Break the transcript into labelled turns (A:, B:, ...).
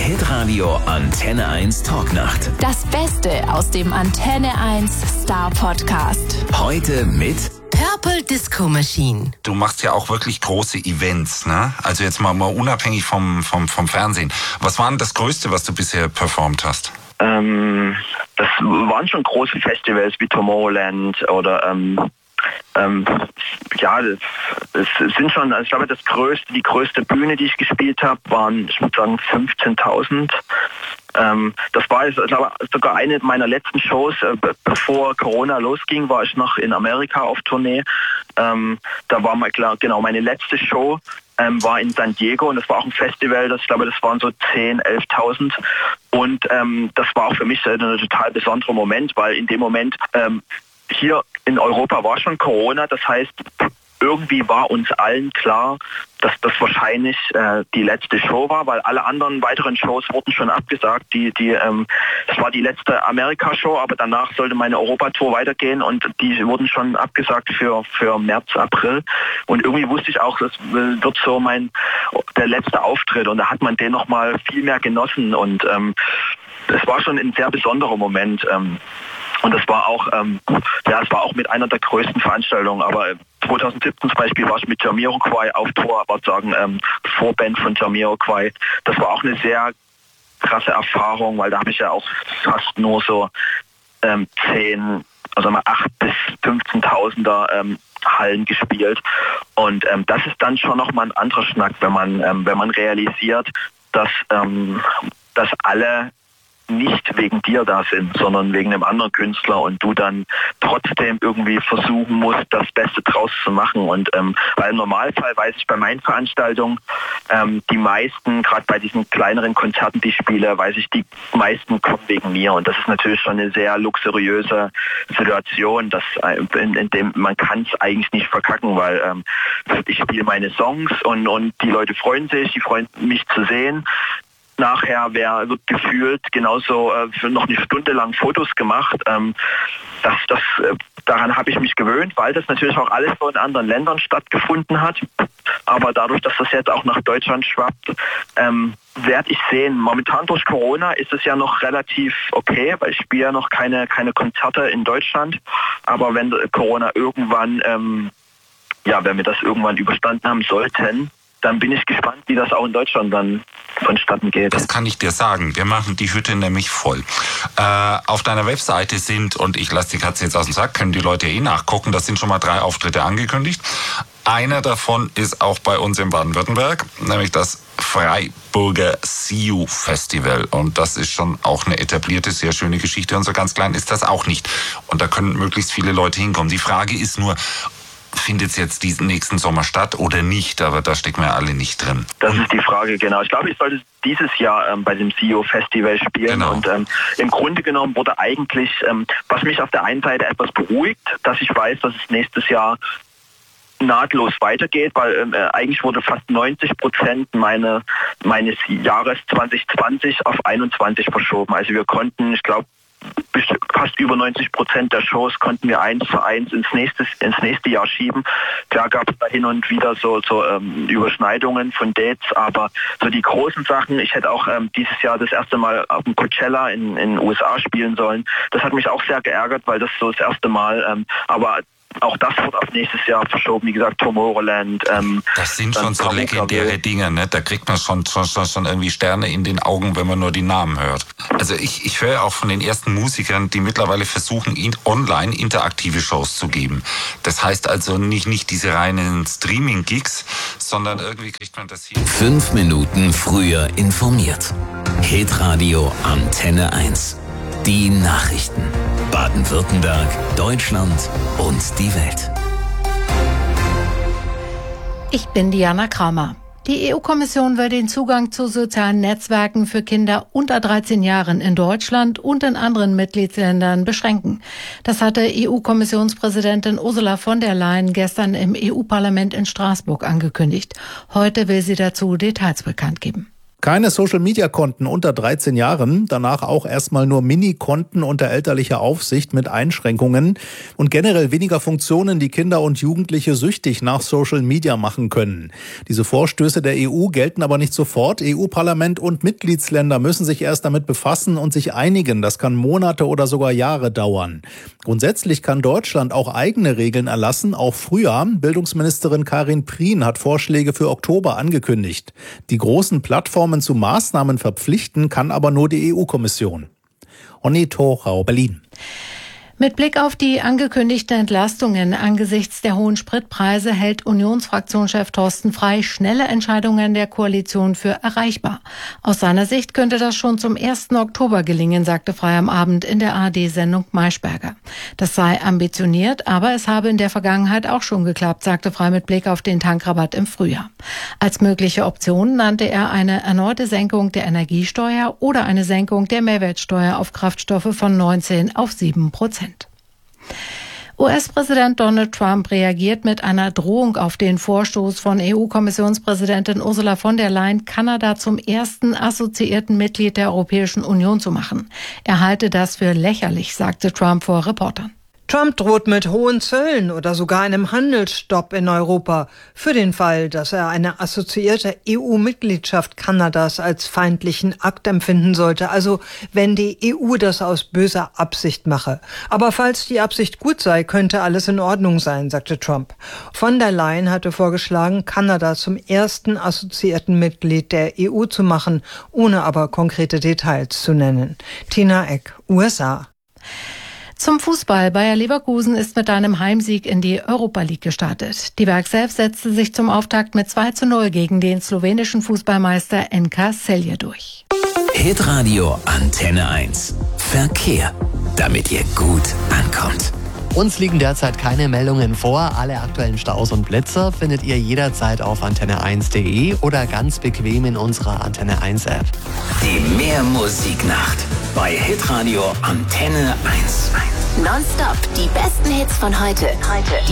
A: Hitradio Antenne 1 Talknacht.
B: Das Beste aus dem Antenne 1 Star Podcast.
A: Heute mit
C: Purple Disco Machine.
D: Du machst ja auch wirklich große Events, ne? Also jetzt mal unabhängig vom Fernsehen. Was war denn das Größte, was du bisher performt hast?
E: Das waren schon große Festivals wie Tomorrowland oder es sind schon, also ich glaube, die größte Bühne, die ich gespielt habe, waren, ich würde sagen, 15.000. Das war, ich glaube, sogar eine meiner letzten Shows, bevor Corona losging, war ich noch in Amerika auf Tournee. Da war mal klar, genau, meine letzte Show war in San Diego und das war auch ein Festival, ich glaube, das waren so 10.000, 11.000 und das war auch für mich ein total besonderer Moment, weil in dem Moment hier in Europa war schon Corona, das heißt, irgendwie war uns allen klar, dass das wahrscheinlich die letzte Show war, weil alle anderen weiteren Shows wurden schon abgesagt. Das war die letzte Amerika-Show, aber danach sollte meine Europatour weitergehen und die wurden schon abgesagt für März, April. Und irgendwie wusste ich auch, das wird so der letzte Auftritt und da hat man den nochmal viel mehr genossen und es war schon ein sehr besonderer Moment. Und das war auch, es war auch mit einer der größten Veranstaltungen. Aber 2017 zum Beispiel war ich mit Jamiroquai auf Tour, aber sagen Vorband von Jamiroquai. Das war auch eine sehr krasse Erfahrung, weil da habe ich ja auch fast nur so 8 bis 15.000er Hallen gespielt. Und das ist dann schon nochmal ein anderer Schnack, wenn man realisiert, dass alle nicht wegen dir da sind, sondern wegen einem anderen Künstler und du dann trotzdem irgendwie versuchen musst, das Beste draus zu machen. Und weil im Normalfall weiß ich bei meinen Veranstaltungen, die meisten, gerade bei diesen kleineren Konzerten, die ich spiele, weiß ich, die meisten kommen wegen mir. Und das ist natürlich schon eine sehr luxuriöse Situation, in dem man kann es eigentlich nicht verkacken, weil ich spiele meine Songs und die Leute freuen sich, die freuen mich zu sehen. Nachher wird gefühlt genauso für noch eine Stunde lang Fotos gemacht. Daran habe ich mich gewöhnt, weil das natürlich auch alles so in anderen Ländern stattgefunden hat. Aber dadurch, dass das jetzt auch nach Deutschland schwappt, werde ich sehen. Momentan durch Corona ist es ja noch relativ okay, weil ich spiele ja noch keine Konzerte in Deutschland. Aber wenn Corona irgendwann, wenn wir das irgendwann überstanden haben sollten, dann bin ich gespannt, wie das auch in Deutschland dann vonstatten geht.
D: Das kann ich dir sagen. Wir machen die Hütte nämlich voll. Auf deiner Webseite sind, und ich lasse die Katze jetzt aus dem Sack, können die Leute nachgucken, das sind schon mal 3 Auftritte angekündigt. Einer davon ist auch bei uns in Baden-Württemberg, nämlich das Freiburger See-You Festival. Und das ist schon auch eine etablierte, sehr schöne Geschichte. Und so ganz klein ist das auch nicht. Und da können möglichst viele Leute hinkommen. Die Frage ist nur, findet es jetzt diesen nächsten Sommer statt oder nicht? Aber da stecken wir alle nicht drin.
E: Das ist die Frage, genau. Ich glaube, ich sollte dieses Jahr bei dem See-You Festival spielen.
D: Genau.
E: Und im Grunde genommen wurde eigentlich, was mich auf der einen Seite etwas beruhigt, dass ich weiß, dass es nächstes Jahr nahtlos weitergeht, weil eigentlich wurde fast 90% meines Jahres 2020 auf 21 verschoben. Also wir konnten, ich glaube, fast über 90% der Shows konnten wir eins für eins ins nächste Jahr schieben. Klar gab es da hin und wieder so Überschneidungen von Dates, aber so die großen Sachen, ich hätte auch dieses Jahr das erste Mal auf dem Coachella in den USA spielen sollen. Das hat mich auch sehr geärgert, weil das so das erste Mal, aber auch das wird auf nächstes Jahr verschoben, wie gesagt, Tomorrowland.
D: Das sind schon so legendäre Dinge, ne? Da kriegt man schon irgendwie Sterne in den Augen, wenn man nur die Namen hört. Also ich höre auch von den ersten Musikern, die mittlerweile versuchen, online interaktive Shows zu geben. Das heißt also nicht diese reinen Streaming-Gigs, sondern irgendwie kriegt man das hin.
A: 5 Minuten früher informiert. Hitradio Antenne 1. Die Nachrichten. Baden-Württemberg, Deutschland und die Welt.
F: Ich bin Diana Kramer. Die EU-Kommission will den Zugang zu sozialen Netzwerken für Kinder unter 13 Jahren in Deutschland und in anderen Mitgliedsländern beschränken. Das hatte EU-Kommissionspräsidentin Ursula von der Leyen gestern im EU-Parlament in Straßburg angekündigt. Heute will sie dazu Details bekannt geben.
G: Keine Social-Media-Konten unter 13 Jahren, danach auch erstmal nur Mini-Konten unter elterlicher Aufsicht mit Einschränkungen und generell weniger Funktionen, die Kinder und Jugendliche süchtig nach Social Media machen können. Diese Vorstöße der EU gelten aber nicht sofort. EU-Parlament und Mitgliedsländer müssen sich erst damit befassen und sich einigen. Das kann Monate oder sogar Jahre dauern. Grundsätzlich kann Deutschland auch eigene Regeln erlassen, auch früher. Bildungsministerin Karin Prien hat Vorschläge für Oktober angekündigt. Die großen Plattformen zu Maßnahmen verpflichten kann aber nur die EU-Kommission. Onni Torau, Berlin.
F: Mit Blick auf die angekündigten Entlastungen angesichts der hohen Spritpreise hält Unionsfraktionschef Thorsten Frey schnelle Entscheidungen der Koalition für erreichbar. Aus seiner Sicht könnte das schon zum 1. Oktober gelingen, sagte Frey am Abend in der ARD-Sendung Maischberger. Das sei ambitioniert, aber es habe in der Vergangenheit auch schon geklappt, sagte Frey mit Blick auf den Tankrabatt im Frühjahr. Als mögliche Option nannte er eine erneute Senkung der Energiesteuer oder eine Senkung der Mehrwertsteuer auf Kraftstoffe von 19 auf 7%. US-Präsident Donald Trump reagiert mit einer Drohung auf den Vorstoß von EU-Kommissionspräsidentin Ursula von der Leyen, Kanada zum ersten assoziierten Mitglied der Europäischen Union zu machen. Er halte das für lächerlich, sagte Trump vor Reportern.
H: Trump droht mit hohen Zöllen oder sogar einem Handelsstopp in Europa für den Fall, dass er eine assoziierte EU-Mitgliedschaft Kanadas als feindlichen Akt empfinden sollte, also wenn die EU das aus böser Absicht mache. Aber falls die Absicht gut sei, könnte alles in Ordnung sein, sagte Trump. Von der Leyen hatte vorgeschlagen, Kanada zum ersten assoziierten Mitglied der EU zu machen, ohne aber konkrete Details zu nennen. Tina Eck, USA.
F: Zum Fußball. Bayer Leverkusen ist mit einem Heimsieg in die Europa League gestartet. Die Werk selbst setzte sich zum Auftakt mit 2:0 gegen den slowenischen Fußballmeister NK Celje durch.
A: Hitradio Antenne 1. Verkehr. Damit ihr gut ankommt.
I: Uns liegen derzeit keine Meldungen vor. Alle aktuellen Staus und Blitzer findet ihr jederzeit auf antenne1.de oder ganz bequem in unserer Antenne 1 App.
A: Die Mehrmusiknacht bei Hitradio Antenne 1.
B: Nonstop die besten Hits von heute.